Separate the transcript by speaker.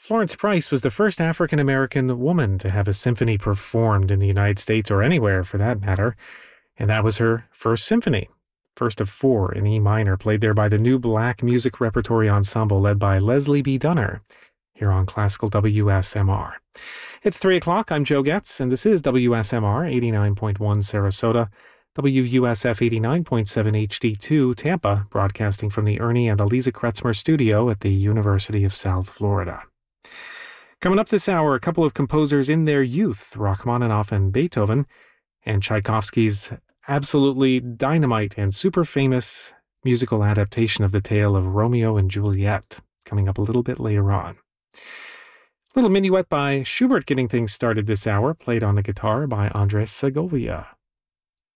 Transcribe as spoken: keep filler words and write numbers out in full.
Speaker 1: Florence Price was the first African-American woman to have a symphony performed in the United States, or anywhere for that matter, and that was her first symphony, first of four in E minor, played there by the New Black Music Repertory Ensemble led by Leslie B. Dunner, here on Classical W S M R. It's three o'clock, I'm Joe Getz, and this is W S M R eighty-nine point one Sarasota, W U S F eighty-nine point seven H D two Tampa, broadcasting from the Ernie and Eliza Kretzmer studio at the University of South Florida. Coming up this hour, a couple of composers in their youth, Rachmaninoff and Beethoven, and Tchaikovsky's absolutely dynamite and super famous musical adaptation of the tale of Romeo and Juliet, coming up a little bit later on. Little minuet by Schubert getting things started this hour, played on the guitar by Andres Segovia.